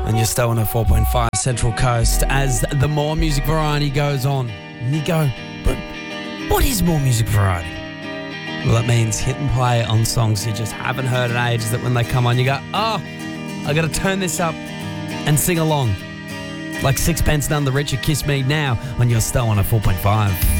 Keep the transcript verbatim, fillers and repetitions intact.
And you're still on a four point five Central Coast as the More Music Variety goes on. And you go, but what is More Music Variety? Well, it means hit and play on songs you just haven't heard in ages, that when they come on you go, oh, I got to turn this up and sing along. Like Sixpence None the Richer, Kiss Me Now on your Stow on a four point five.